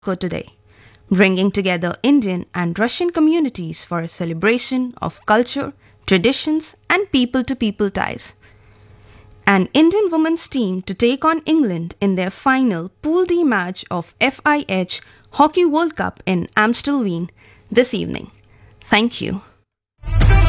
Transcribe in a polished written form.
today, bringing together Indian and Russian communities for a celebration of culture, traditions, and people to people ties. An Indian women's team to take on England in their final Pool D match of FIH Hockey World Cup in Amstelveen this evening. Thank you.